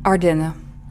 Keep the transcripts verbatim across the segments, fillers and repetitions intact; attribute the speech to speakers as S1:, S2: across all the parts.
S1: Ardennen.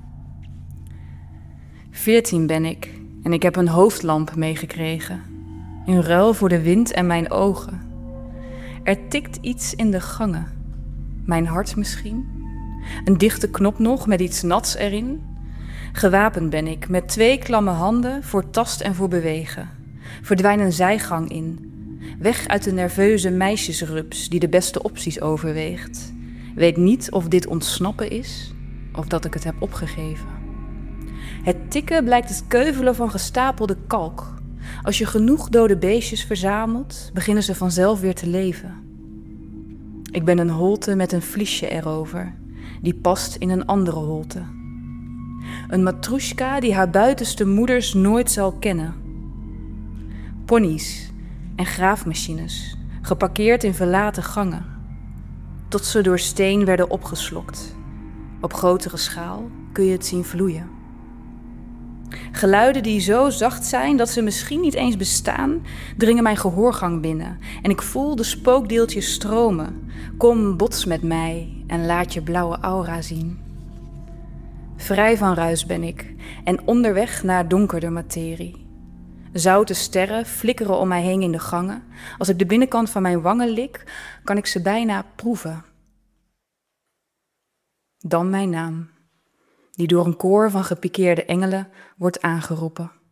S1: Veertien ben ik en ik heb een hoofdlamp meegekregen. In ruil voor de wind en mijn ogen. Er tikt iets in de gangen. Mijn hart misschien. Een dichte knop nog met iets nats erin. Gewapend ben ik met twee klamme handen voor tast en voor bewegen. Verdwijn een zijgang in. Weg uit de nerveuze meisjesrups die de beste opties overweegt. Weet niet of dit ontsnappen is of dat ik het heb opgegeven. Het tikken blijkt het keuvelen van gestapelde kalk. Als je genoeg dode beestjes verzamelt, beginnen ze vanzelf weer te leven. Ik ben een holte met een vliesje erover, die past in een andere holte. Een matroeska die haar buitenste moeders nooit zal kennen. Ponies en graafmachines, geparkeerd in verlaten gangen, tot ze door steen werden opgeslokt. Op grotere schaal kun je het zien vloeien. Geluiden die zo zacht zijn dat ze misschien niet eens bestaan, dringen mijn gehoorgang binnen en ik voel de spookdeeltjes stromen. Kom, bots met mij en laat je blauwe aura zien. Vrij van ruis ben ik en onderweg naar donkerder materie. Zoute sterren flikkeren om mij heen in de gangen. Als ik de binnenkant van mijn wangen lik, kan ik ze bijna proeven. Dan mijn naam, die door een koor van gepikeerde engelen wordt aangeroepen.